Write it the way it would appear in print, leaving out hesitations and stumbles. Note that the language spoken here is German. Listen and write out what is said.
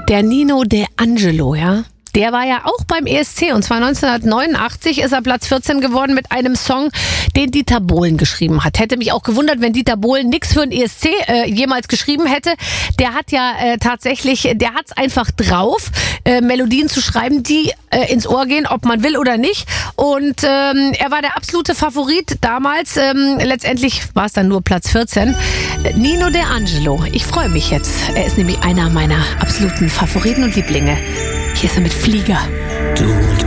Der Nino De Angelo, ja. Der war ja auch beim ESC und zwar 1989 ist er Platz 14 geworden mit einem Song, den Dieter Bohlen geschrieben hat. Hätte mich auch gewundert, wenn Dieter Bohlen nichts für den ESC jemals geschrieben hätte. Der hat ja tatsächlich, der hat's einfach drauf, Melodien zu schreiben, die ins Ohr gehen, ob man will oder nicht. Und er war der absolute Favorit damals. Letztendlich war es dann nur Platz 14. Nino De Angelo. Ich freue mich jetzt. Er ist nämlich einer meiner absoluten Favoriten und Lieblinge. Hier ist er mit Flieger. Du